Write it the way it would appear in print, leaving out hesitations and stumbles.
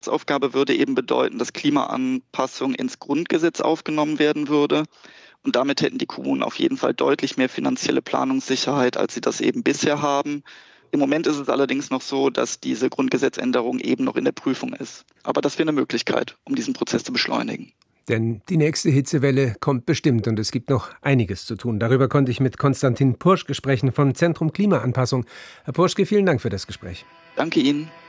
Aufgabe würde eben bedeuten, dass Klimaanpassung ins Grundgesetz aufgenommen werden würde. Und damit hätten die Kommunen auf jeden Fall deutlich mehr finanzielle Planungssicherheit, als sie das eben bisher haben. Im Moment ist es allerdings noch so, dass diese Grundgesetzänderung eben noch in der Prüfung ist. Aber das wäre eine Möglichkeit, um diesen Prozess zu beschleunigen. Denn die nächste Hitzewelle kommt bestimmt und es gibt noch einiges zu tun. Darüber konnte ich mit Konstantin Purschke sprechen vom Zentrum Klimaanpassung. Herr Purschke, vielen Dank für das Gespräch. Danke Ihnen.